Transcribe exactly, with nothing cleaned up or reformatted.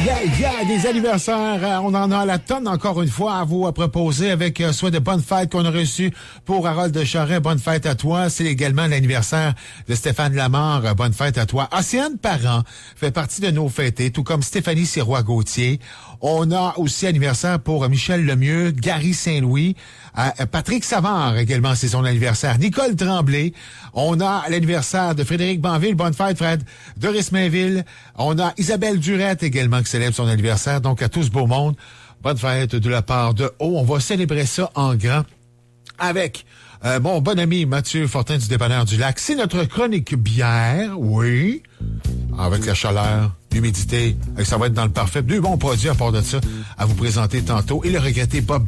Yeah, yeah, des anniversaires. Euh, on en a à la tonne, encore une fois, à vous à proposer avec euh, soit de bonnes fêtes qu'on a reçues pour Harold de Charest. Bonne fête à toi. C'est également l'anniversaire de Stéphane Lamar. Euh, bonne fête à toi. Océane Parent fait partie de nos fêtés, tout comme Stéphanie Sirois-Gauthier. On a aussi anniversaire pour Michel Lemieux, Gary Saint-Louis, euh, Patrick Savard également, c'est son anniversaire. Nicole Tremblay. On a l'anniversaire de Frédéric Banville. Bonne fête, Fred. Doris Mainville. On a Isabelle Durette également qui célèbre son anniversaire. Donc, à tout ce beau monde, bonne fête de la part de O. On va célébrer ça en grand avec euh, mon bon ami Mathieu Fortin du Dépanneur du Lac. C'est notre chronique bière, oui, avec la chaleur, l'humidité, et ça va être dans le parfait. Deux bons produits à part de ça à vous présenter tantôt. Et le regretté Bob